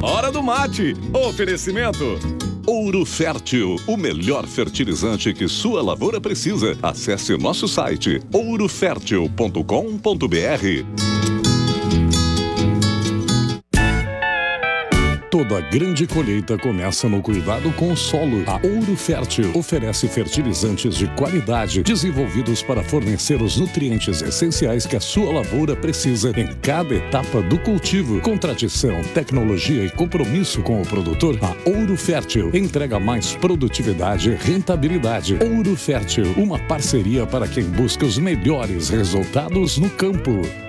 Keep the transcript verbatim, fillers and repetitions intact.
Hora do mate. Oferecimento. Ouro Fértil, o melhor fertilizante que sua lavoura precisa. Acesse nosso site ouro fértil ponto com ponto br. Toda grande colheita começa no cuidado com o solo. A Ouro Fértil oferece fertilizantes de qualidade desenvolvidos para fornecer os nutrientes essenciais que a sua lavoura precisa em cada etapa do cultivo. Com tradição, tecnologia e compromisso com o produtor, a Ouro Fértil entrega mais produtividade e rentabilidade. Ouro Fértil, uma parceria para quem busca os melhores resultados no campo.